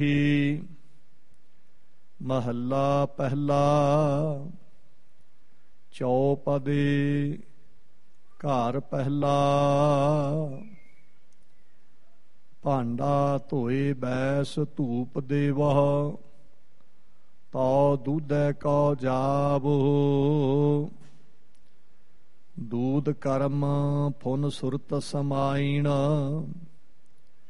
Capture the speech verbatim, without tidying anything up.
ਮਹੱਲਾ ਪਹਿਲਾ। ਚੌਪਦੇ ਘਰ ਪਹਿਲਾ। ਭਾਂਡਾ ਧੋਏ ਬੈਸ ਧੂਪ ਦੇਵਹੁ, ਤਉ ਦੂਧੈ ਕਉ ਜਾਵਹੁ। ਦੂਧ ਕਰਮ ਫੁਨ ਸੁਰਤ ਸਮਾਈਣ,